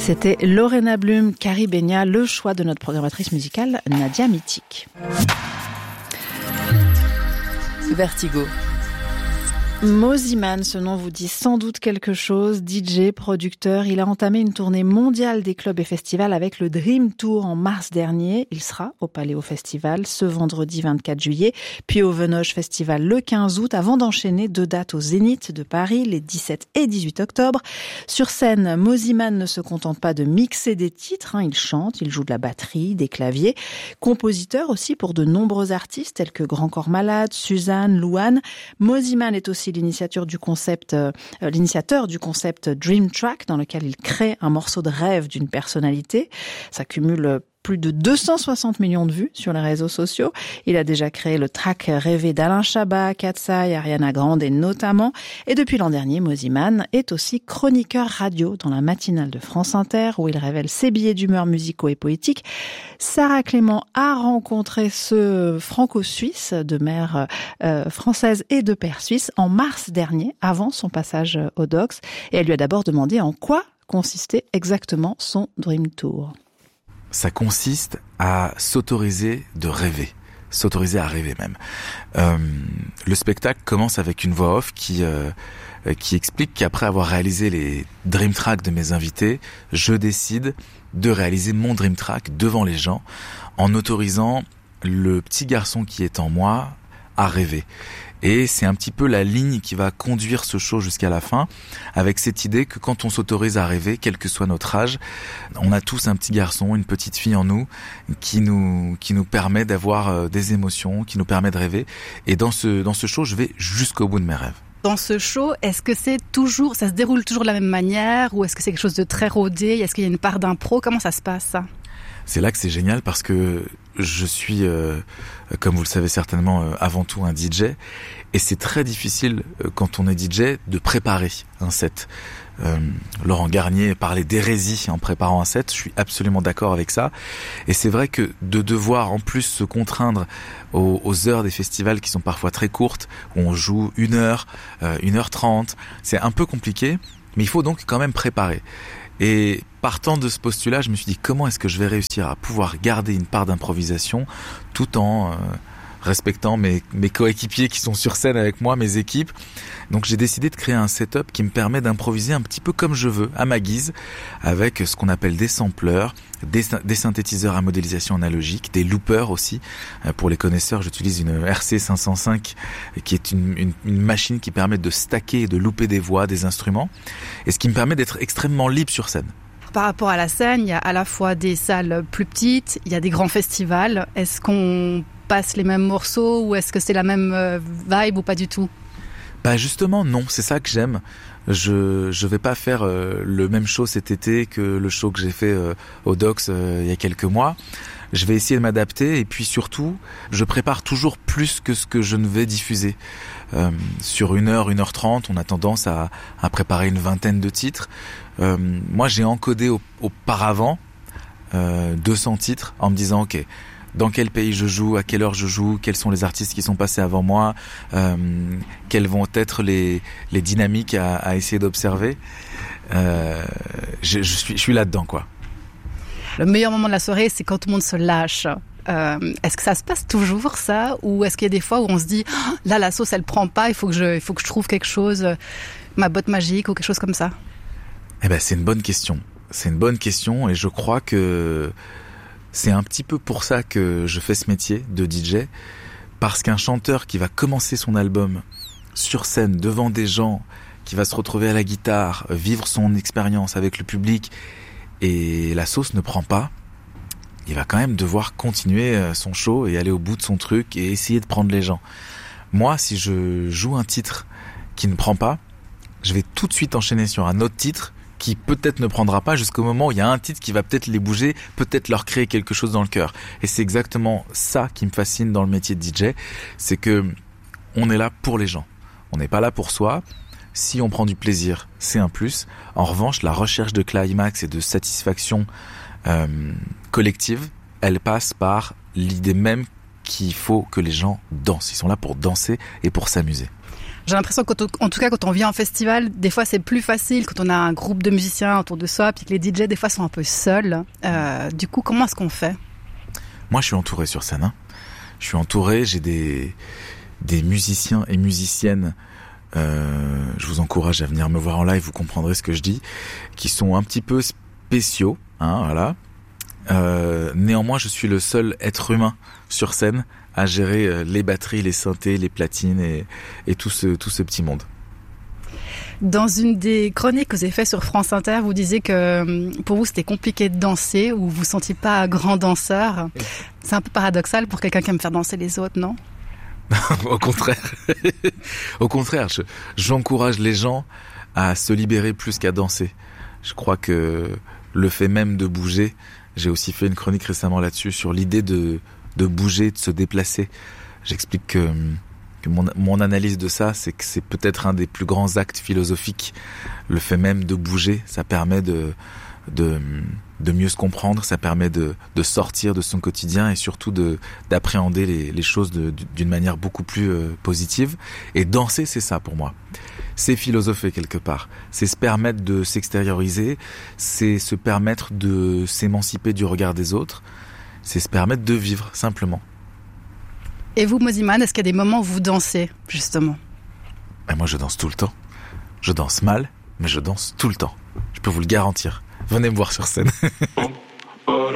C'était Lorena Blum, Caribeña, le choix de notre programmatrice musicale Nadia Mitic. Vertigo. Mosimann, ce nom vous dit sans doute quelque chose. DJ, producteur, il a entamé une tournée mondiale des clubs et festivals avec le Dream Tour en mars dernier. Il sera au Paléo Festival ce vendredi 24 juillet, puis au Venoge Festival le 15 août, avant d'enchaîner 2 dates au Zénith de Paris les 17 et 18 octobre. Sur scène, Mosimann ne se contente pas de mixer des titres, il chante, il joue de la batterie, des claviers. Compositeur aussi pour de nombreux artistes tels que Grand Corps Malade, Suzanne, Louane. Mosimann est aussi l'initiateur du concept Dream Track, dans lequel il crée un morceau de rêve d'une personnalité. Ça cumule plus de 260 millions de vues sur les réseaux sociaux. Il a déjà créé le track rêvé d'Alain Chabat, Katsai, Ariana Grande et notamment. Et depuis l'an dernier, Mosimann est aussi chroniqueur radio dans la matinale de France Inter où il révèle ses billets d'humeur musicaux et poétiques. Sarah Clément a rencontré ce franco-suisse de mère française et de père suisse en mars dernier, avant son passage au Dox. Et elle lui a d'abord demandé en quoi consistait exactement son Dream Tour. Ça consiste à s'autoriser de rêver, s'autoriser à rêver même. Le spectacle commence avec une voix off qui explique qu'après avoir réalisé les Dream Tracks de mes invités, je décide de réaliser mon Dream Track devant les gens en autorisant le petit garçon qui est en moi à rêver. Et c'est un petit peu la ligne qui va conduire ce show jusqu'à la fin, avec cette idée que quand on s'autorise à rêver, quel que soit notre âge, on a tous un petit garçon, une petite fille en nous, qui nous permet d'avoir des émotions, qui nous permet de rêver. Et dans ce show, je vais jusqu'au bout de mes rêves. Dans ce show, est-ce que ça se déroule toujours de la même manière, ou est-ce que c'est quelque chose de très rodé? Est-ce qu'il y a une part d'impro? Comment ça se passe, ça? C'est là que c'est génial parce que je suis, comme vous le savez certainement, avant tout un DJ. Et c'est très difficile, quand on est DJ, de préparer un set. Laurent Garnier parlait d'hérésie en préparant un set. Je suis absolument d'accord avec ça. Et c'est vrai que de devoir en plus se contraindre aux heures des festivals qui sont parfois très courtes, où on joue 1 heure, 1h30, c'est un peu compliqué. Mais il faut donc quand même préparer. Et partant de ce postulat, je me suis dit comment est-ce que je vais réussir à pouvoir garder une part d'improvisation tout en respectant mes coéquipiers qui sont sur scène avec moi, mes équipes. Donc j'ai décidé de créer un setup qui me permet d'improviser un petit peu comme je veux, à ma guise, avec ce qu'on appelle des sampleurs, des synthétiseurs à modélisation analogique, des loopers aussi. Pour les connaisseurs, j'utilise une RC 505 qui est une machine qui permet de stacker et de looper des voix, des instruments, et ce qui me permet d'être extrêmement libre sur scène. Par rapport à la scène, il y a à la fois des salles plus petites, il y a des grands festivals. Est-ce qu'on passe les mêmes morceaux ou est-ce que c'est la même vibe ou pas du tout? Bah justement non, c'est ça que j'aime. Je vais pas faire le même show cet été que le show que j'ai fait au Dox il y a quelques mois. Je vais essayer de m'adapter et puis surtout, je prépare toujours plus que ce que je ne vais diffuser. Sur 1 heure, 1h30, on a tendance à préparer une vingtaine de titres. Moi, j'ai encodé auparavant 200 titres en me disant ok, dans quel pays je joue, à quelle heure je joue, quels sont les artistes qui sont passés avant moi, quelles vont être les dynamiques à essayer d'observer. Je suis là-dedans, quoi. Le meilleur moment de la soirée, c'est quand tout le monde se lâche. Est-ce que ça se passe toujours, ça? Ou est-ce qu'il y a des fois où on se dit oh, là, la sauce, elle prend pas, il faut que je trouve quelque chose, ma botte magique ou quelque chose comme ça? Eh ben, c'est une bonne question. C'est une bonne question et je crois que c'est un petit peu pour ça que je fais ce métier de DJ, parce qu'un chanteur qui va commencer son album sur scène devant des gens, qui va se retrouver à la guitare, vivre son expérience avec le public et la sauce ne prend pas, il va quand même devoir continuer son show et aller au bout de son truc et essayer de prendre les gens. Moi, si je joue un titre qui ne prend pas, je vais tout de suite enchaîner sur un autre titre qui peut-être ne prendra pas jusqu'au moment où il y a un titre qui va peut-être les bouger, peut-être leur créer quelque chose dans le cœur. Et c'est exactement ça qui me fascine dans le métier de DJ, c'est que on est là pour les gens. On n'est pas là pour soi. Si on prend du plaisir, c'est un plus. En revanche, la recherche de climax et de satisfaction collective, elle passe par l'idée même qu'il faut que les gens dansent. Ils sont là pour danser et pour s'amuser. J'ai l'impression qu'en tout cas, quand on vient en festival, des fois c'est plus facile quand on a un groupe de musiciens autour de soi, puis que les DJ des fois sont un peu seuls. Du coup, comment est-ce qu'on fait ? Moi, je suis entouré sur scène. Hein. Je suis entouré, j'ai des musiciens et musiciennes. Je vous encourage à venir me voir en live, vous comprendrez ce que je dis, qui sont un petit peu spéciaux. Hein, voilà. Néanmoins, je suis le seul être humain sur scène à gérer les batteries, les synthés, les platines et tout ce petit monde. Dans une des chroniques que vous avez faites sur France Inter, vous disiez que pour vous c'était compliqué de danser ou vous vous sentiez pas grand danseur. C'est un peu paradoxal pour quelqu'un qui aime faire danser les autres, non ? Au contraire. Au contraire, j'encourage les gens à se libérer plus qu'à danser. Je crois que le fait même de bouger, j'ai aussi fait une chronique récemment là-dessus, sur l'idée de bouger, de se déplacer. J'explique que mon analyse de ça, c'est que c'est peut-être un des plus grands actes philosophiques. Le fait même de bouger, ça permet de mieux se comprendre, ça permet de sortir de son quotidien et surtout d'appréhender les choses d'une manière beaucoup plus positive. Et danser, c'est ça pour moi. C'est philosopher quelque part. C'est se permettre de s'extérioriser, c'est se permettre de s'émanciper du regard des autres, c'est se permettre de vivre, simplement. Et vous, Mosimann, est-ce qu'il y a des moments où vous dansez, justement ? Ben moi, je danse tout le temps. Je danse mal, mais je danse tout le temps. Je peux vous le garantir. Venez me voir sur scène.